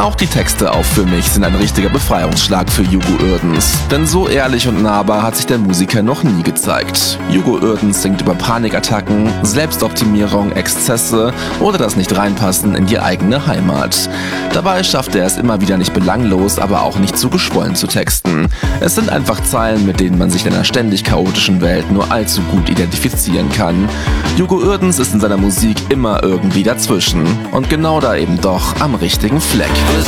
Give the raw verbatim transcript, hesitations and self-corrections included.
Auch die Texte auf Für mich sind ein richtiger Befreiungsschlag für Hugo Uerdens. Denn so ehrlich und nahbar hat sich der Musiker noch nie gezeigt. Hugo Uerdens singt über Panikattacken, Selbstoptimierung, Exzesse oder das Nicht-Reinpassen in die eigene Heimat. Dabei schafft er es immer wieder nicht belanglos, aber auch nicht zu geschwollen zu texten. Es sind einfach Zeilen, mit denen man sich in einer ständig chaotischen Welt nur allzu gut identifizieren kann. Hugo Uerdens ist in seiner Musik immer irgendwie dazwischen. Und genau da eben doch am richtigen Fleck.